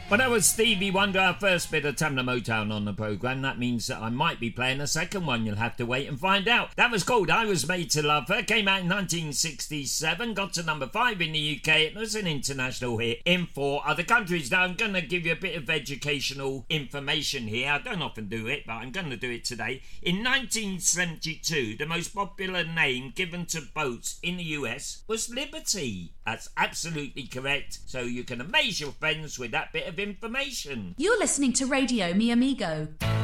Well, that was Stevie Wonder, our first bit of Tamla Motown on the programme. That means that I might be playing a second one. You'll have to wait and find out. That was called I Was Made to Love Her. Came out in 1967. Got to number 5 in the UK. It was an international hit in 4 other countries. Now, I'm going to give you a bit of educational information here. I don't often do it, but I'm going to do it today. In 1972, the most popular name given to boats in the US was Liberty. That's absolutely correct. So you can amaze your friends with that bit of information. You're listening to Radio Mi Amigo.